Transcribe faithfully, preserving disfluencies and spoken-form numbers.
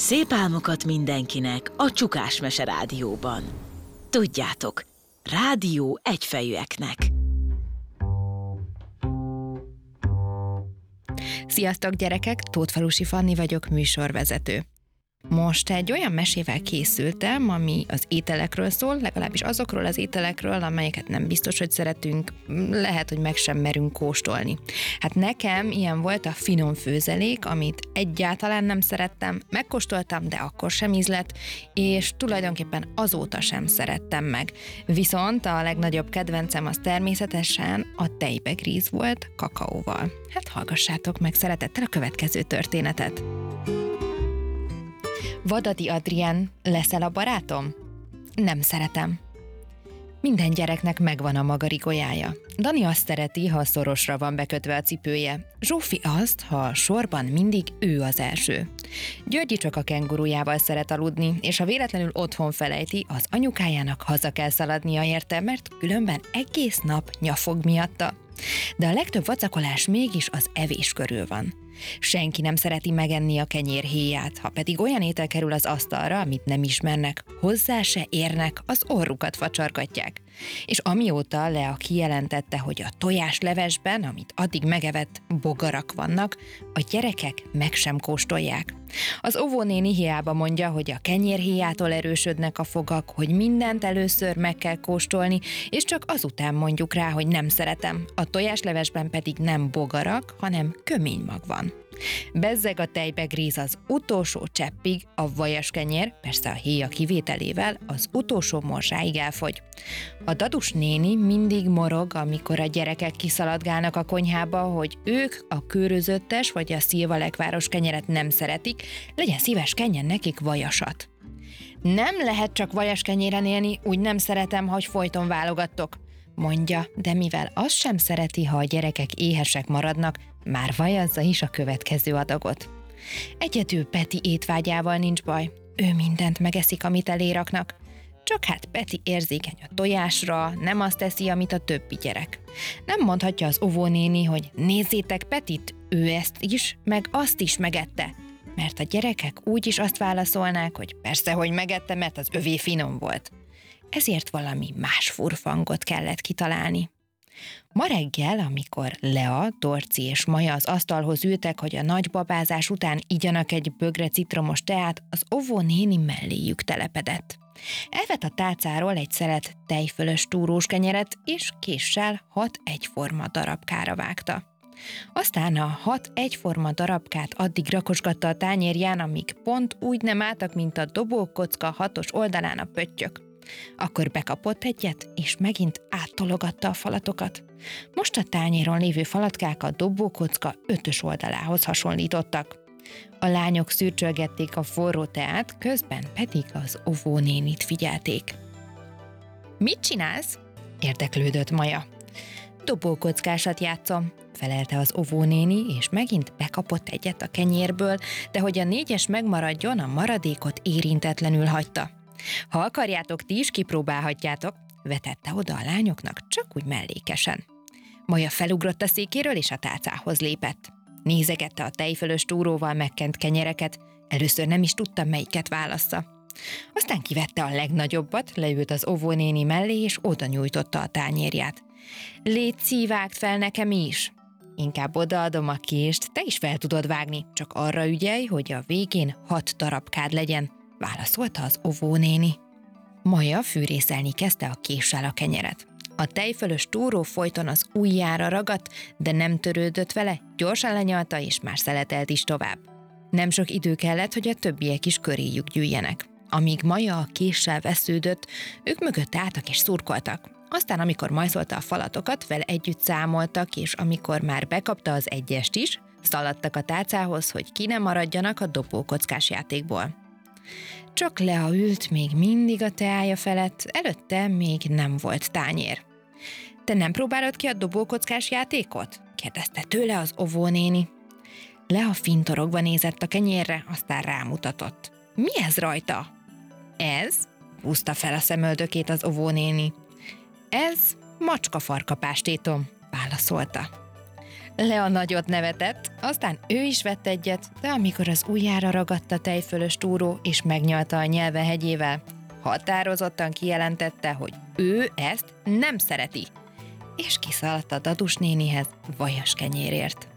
Szép álmokat mindenkinek a Csukás Mese Rádióban. Tudjátok, rádió egyfejűeknek. Sziasztok gyerekek, Tótfalusi Fanni vagyok, műsorvezető. Most egy olyan mesével készültem, ami az ételekről szól, legalábbis azokról az ételekről, amelyeket nem biztos, hogy szeretünk, lehet, hogy meg sem merünk kóstolni. Hát nekem ilyen volt a finom főzelék, amit egyáltalán nem szerettem, megkóstoltam, de akkor sem ízlett, és tulajdonképpen azóta sem szerettem meg. Viszont a legnagyobb kedvencem az természetesen a tejbegríz volt kakaóval. Hát hallgassátok meg szeretettel a következő történetet. Vadadi Adrien, leszel a barátom? Nem szeretem. Minden gyereknek megvan a maga rigójája. Dani azt szereti, ha szorosra van bekötve a cipője. Zsófi azt, ha sorban mindig ő az első. Györgyi csak a kengurujával szeret aludni, és ha véletlenül otthon felejti, az anyukájának haza kell szaladnia érte, mert különben egész nap nyafog miatta. De a legtöbb vacakolás mégis az evés körül van. Senki nem szereti megenni a kenyérhéját, ha pedig olyan étel kerül az asztalra, amit nem ismernek, hozzá se érnek, az orrukat facsargatják. És amióta Lea kijelentette, hogy a tojáslevesben, amit addig megevett, bogarak vannak, a gyerekek meg sem kóstolják. Az óvónéni hiába mondja, hogy a kenyérhéjától erősödnek a fogak, hogy mindent először meg kell kóstolni, és csak azután mondjuk rá, hogy nem szeretem. A tojáslevesben pedig nem bogarak, hanem köménymag van. Bezzeg a tejbegríz az utolsó cseppig, a vajaskenyér, persze a héja kivételével, az utolsó morzsáig elfogy. A dadus néni mindig morog, amikor a gyerekek kiszaladgálnak a konyhába, hogy ők a kőrözöttes vagy a szilvalekváros kenyeret nem szeretik, legyen szíves, kenjen nekik vajasat. Nem lehet csak vajas kenyéren élni, úgy nem szeretem, hogy folyton válogattok, mondja, de mivel azt sem szereti, ha a gyerekek éhesek maradnak, már vajazza is a következő adagot. Egyedül Peti étvágyával nincs baj, ő mindent megeszik, amit eléraknak. Csak hát Peti érzékeny a tojásra, nem azt teszi, amit a többi gyerek. Nem mondhatja az óvónéni, hogy nézzétek Petit, ő ezt is, meg azt is megette. Mert a gyerekek úgy is azt válaszolnák, hogy persze, hogy megette, mert az övé finom volt. Ezért valami más furfangot kellett kitalálni. Ma reggel, amikor Lea, Dorci és Maja az asztalhoz ültek, hogy a nagy babázás után igyanak egy bögre citromos teát, az óvónéni melléjük telepedett. Elvett a tálcáról egy szelet tejfölös túrós kenyeret, és késsel hat egyforma darabkára vágta. Aztán a hat egyforma darabkát addig rakosgatta a tányérján, amíg pont úgy nem álltak, mint a dobókocka hatos oldalán a pöttyök. Akkor bekapott egyet, és megint áttologatta a falatokat. Most a tányéron lévő falatkák a dobókocka ötös oldalához hasonlítottak. A lányok szürcsölgették a forró teát, közben pedig az óvónénit figyelték. Mit csinálsz? Érdeklődött Maja. Dobókockásat játszom, felelte az óvónéni, és megint bekapott egyet a kenyérből, de hogy a négyes megmaradjon, a maradékot érintetlenül hagyta. Ha akarjátok, ti is kipróbálhatjátok, vetette oda a lányoknak, csak úgy mellékesen. Maja felugrott a székéről, és a tálcához lépett. Nézegette a tejfölös túróval megkent kenyereket, először nem is tudta, melyiket válassza. Aztán kivette a legnagyobbat, leült az óvónéni mellé, és oda nyújtotta a tányérját. Légy, vágd fel nekem is! Inkább odaadom a kést, te is fel tudod vágni, csak arra ügyelj, hogy a végén hat darabkád legyen, válaszolta az óvónéni. Maja fűrészelni kezdte a késsel a kenyeret. A tejfölös túró folyton az ujjára ragadt, de nem törődött vele, gyorsan lenyalta, és már szeletelt is tovább. Nem sok idő kellett, hogy a többiek is köréjük gyűjjenek. Amíg Maja a késsel vesződött, ők mögött álltak és szurkoltak. Aztán, amikor majszolta a falatokat, vele együtt számoltak, és amikor már bekapta az egyest is, szaladtak a tálcához, hogy ki ne maradjanak a dobókockás játékból. Csak Lea ült még mindig a teája felett, előtte még nem volt tányér. Te nem próbálod ki a dobókockás játékot? Kérdezte tőle az óvónéni. Lea fintorogva nézett a kenyérre, aztán rámutatott. Mi ez rajta? Ez? Húzta fel a szemöldökét az óvónéni. Ez macskafarkapástétom, válaszolta. Lea nagyot nevetett, aztán ő is vett egyet, de amikor az ujjára ragadt a tejfölös túró és megnyalta a nyelve hegyével, határozottan kijelentette, hogy ő ezt nem szereti, és kiszaladt a Dadus nénihez vajas kenyérért.